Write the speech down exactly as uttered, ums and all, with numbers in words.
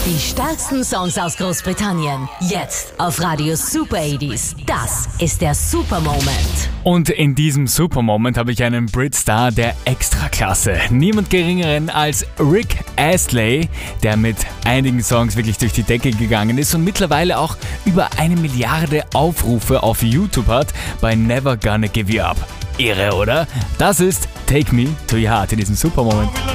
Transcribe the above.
Die stärksten Songs aus Großbritannien. Jetzt auf Radio Super achtziger. Das ist der Super Moment. Und in diesem Super Moment habe ich einen Brit-Star der Extraklasse. Niemand geringeren als Rick Astley, der mit einigen Songs wirklich durch die Decke gegangen ist und mittlerweile auch über eine Milliarde Aufrufe auf YouTube hat bei Never Gonna Give You Up. Irre, oder? Das ist Take Me to Your Heart in diesem Super Moment.